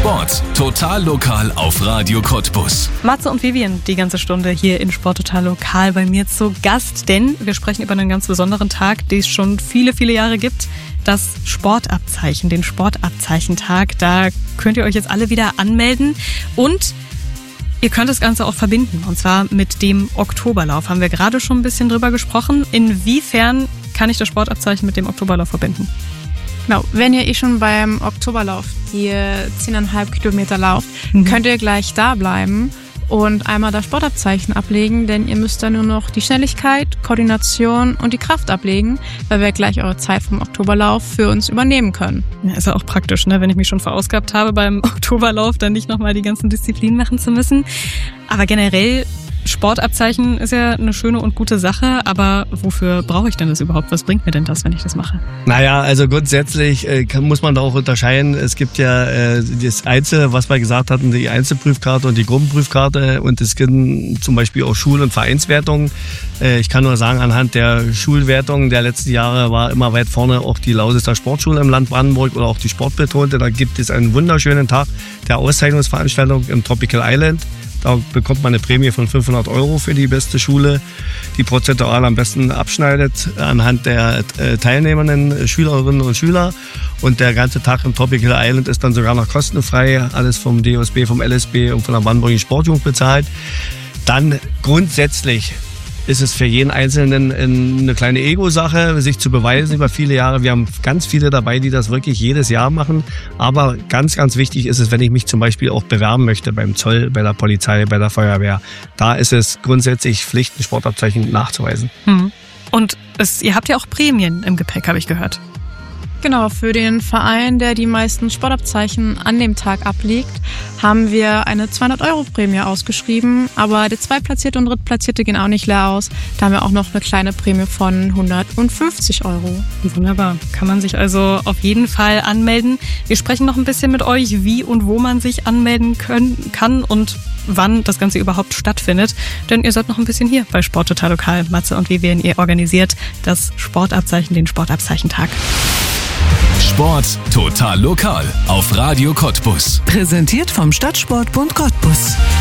Sport total lokal auf Radio Cottbus. Matze und Vivian, die ganze Stunde hier in Sport total lokal bei mir zu Gast, denn wir sprechen über einen ganz besonderen Tag, den es schon viele, viele Jahre gibt. Das Sportabzeichen, den Sportabzeichentag. Da könnt ihr euch jetzt alle wieder anmelden und ihr könnt das Ganze auch verbinden, und zwar mit dem Oktoberlauf. Haben wir gerade schon ein bisschen drüber gesprochen. Inwiefern kann ich das Sportabzeichen mit dem Oktoberlauf verbinden? Genau, wenn ihr schon beim Oktoberlauf die 10,5 Kilometer lauft, könnt ihr gleich da bleiben und einmal das Sportabzeichen ablegen, denn ihr müsst dann nur noch die Schnelligkeit, Koordination und die Kraft ablegen, weil wir gleich eure Zeit vom Oktoberlauf für uns übernehmen können. Ja, ist ja auch praktisch, ne? Wenn ich mich schon verausgabt habe beim Oktoberlauf, dann nicht nochmal die ganzen Disziplinen machen zu müssen. Aber generell, Sportabzeichen ist ja eine schöne und gute Sache, aber wofür brauche ich denn das überhaupt? Was bringt mir denn das, wenn ich das mache? Naja, also grundsätzlich muss man da auch unterscheiden. Es gibt ja das Einzel, was wir gesagt hatten, die Einzelprüfkarte und die Gruppenprüfkarte, und es gibt zum Beispiel auch Schul- und Vereinswertungen. Ich kann nur sagen, anhand der Schulwertungen der letzten Jahre war immer weit vorne auch die Lausitzer Sportschule im Land Brandenburg oder auch die Sportbetonte. Da gibt es einen wunderschönen Tag der Auszeichnungsveranstaltung im Tropical Island. Da bekommt man eine Prämie von 500 € für die beste Schule, die prozentual am besten abschneidet anhand der teilnehmenden Schülerinnen und Schüler. Und der ganze Tag im Tropical Island ist dann sogar noch kostenfrei. Alles vom DOSB, vom LSB und von der Brandenburgischen Sportjugend bezahlt. Dann grundsätzlich ist es für jeden Einzelnen eine kleine Ego-Sache, sich zu beweisen über viele Jahre. Wir haben ganz viele dabei, die das wirklich jedes Jahr machen. Aber ganz, ganz wichtig ist es, wenn ich mich zum Beispiel auch bewerben möchte beim Zoll, bei der Polizei, bei der Feuerwehr. Da ist es grundsätzlich Pflicht, ein Sportabzeichen nachzuweisen. Und ihr habt ja auch Prämien im Gepäck, habe ich gehört. Genau, für den Verein, der die meisten Sportabzeichen an dem Tag ablegt, haben wir eine 200-€ Prämie ausgeschrieben. Aber der Zweitplatzierte und Drittplatzierte gehen auch nicht leer aus. Da haben wir auch noch eine kleine Prämie von 150 €. Wunderbar. Kann man sich also auf jeden Fall anmelden. Wir sprechen noch ein bisschen mit euch, wie und wo man sich anmelden kann und wann das Ganze überhaupt stattfindet. Denn ihr seid noch ein bisschen hier bei Sport total lokal. Matze und Vivian, ihr organisiert das Sportabzeichen, den Sportabzeichentag. Sport total lokal auf Radio Cottbus. Präsentiert vom Stadtsportbund Cottbus.